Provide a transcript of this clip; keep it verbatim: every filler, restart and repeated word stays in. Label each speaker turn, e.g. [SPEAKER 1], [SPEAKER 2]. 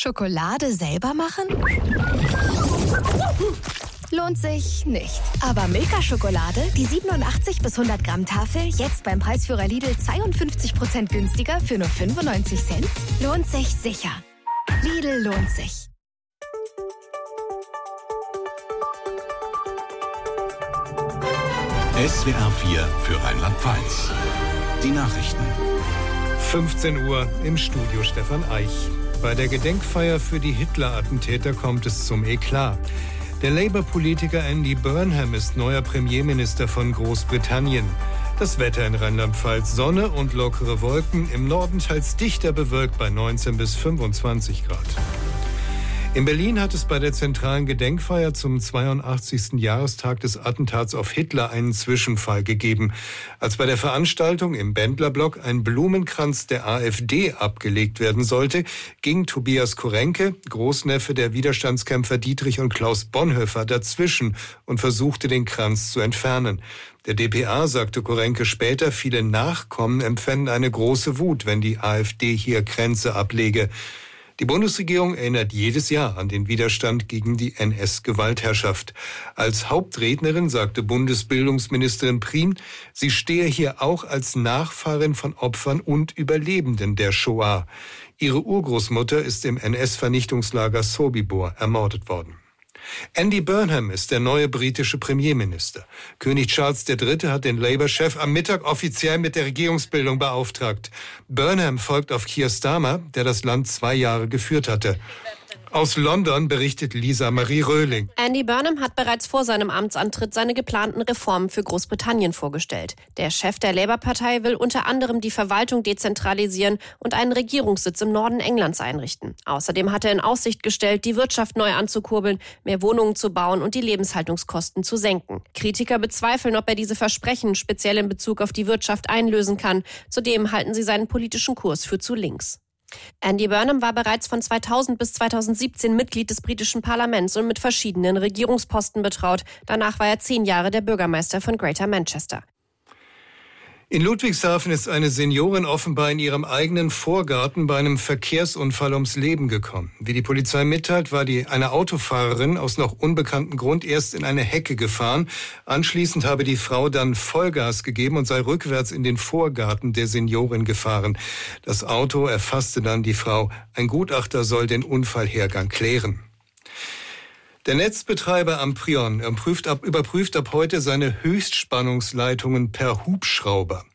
[SPEAKER 1] Schokolade selber machen? Lohnt sich nicht. Aber Milka-Schokolade, die siebenundachtzig bis hundert Gramm Tafel, jetzt beim Preisführer Lidl zweiundfünfzig Prozent günstiger für nur fünfundneunzig Cent, lohnt sich sicher. Lidl lohnt sich.
[SPEAKER 2] S W R vier für Rheinland-Pfalz. Die Nachrichten.
[SPEAKER 3] fünfzehn Uhr im Studio Stefan Eich. Bei der Gedenkfeier für die Hitler-Attentäter kommt es zum Eklat. Der Labour-Politiker Andy Burnham ist neuer Premierminister von Großbritannien. Das Wetter in Rheinland-Pfalz: Sonne und lockere Wolken, im Norden teils dichter bewölkt bei neunzehn bis fünfundzwanzig Grad. In Berlin hat es bei der zentralen Gedenkfeier zum zweiundachtzigsten Jahrestag des Attentats auf Hitler einen Zwischenfall gegeben. Als bei der Veranstaltung im Bändlerblock ein Blumenkranz der AfD abgelegt werden sollte, ging Tobias Korenke, Großneffe der Widerstandskämpfer Dietrich und Klaus Bonhoeffer, dazwischen und versuchte, den Kranz zu entfernen. Der d p a sagte Korenke später, viele Nachkommen empfänden eine große Wut, wenn die AfD hier Kränze ablege. Die Bundesregierung erinnert jedes Jahr an den Widerstand gegen die N S-Gewaltherrschaft. Als Hauptrednerin sagte Bundesbildungsministerin Prien, sie stehe hier auch als Nachfahrin von Opfern und Überlebenden der Shoah. Ihre Urgroßmutter ist im N S-Vernichtungslager Sobibor ermordet worden. Andy Burnham ist der neue britische Premierminister. König Charles der Dritte hat den Labour-Chef am Mittag offiziell mit der Regierungsbildung beauftragt. Burnham folgt auf Keir Starmer, der das Land zwei Jahre geführt hatte. Aus London berichtet Lisa Marie Röhling.
[SPEAKER 4] Andy Burnham hat bereits vor seinem Amtsantritt seine geplanten Reformen für Großbritannien vorgestellt. Der Chef der Labour-Partei will unter anderem die Verwaltung dezentralisieren und einen Regierungssitz im Norden Englands einrichten. Außerdem hat er in Aussicht gestellt, die Wirtschaft neu anzukurbeln, mehr Wohnungen zu bauen und die Lebenshaltungskosten zu senken. Kritiker bezweifeln, ob er diese Versprechen speziell in Bezug auf die Wirtschaft einlösen kann. Zudem halten sie seinen politischen Kurs für zu links. Andy Burnham war bereits von zweitausend bis zweitausendsiebzehn Mitglied des britischen Parlaments und mit verschiedenen Regierungsposten betraut. Danach war er zehn Jahre der Bürgermeister von Greater Manchester.
[SPEAKER 3] In Ludwigshafen ist eine Seniorin offenbar in ihrem eigenen Vorgarten bei einem Verkehrsunfall ums Leben gekommen. Wie die Polizei mitteilt, war die eine Autofahrerin aus noch unbekanntem Grund erst in eine Hecke gefahren. Anschließend habe die Frau dann Vollgas gegeben und sei rückwärts in den Vorgarten der Seniorin gefahren. Das Auto erfasste dann die Frau. Ein Gutachter soll den Unfallhergang klären. Der Netzbetreiber Amprion überprüft ab, überprüft ab heute seine Höchstspannungsleitungen per Hubschrauber.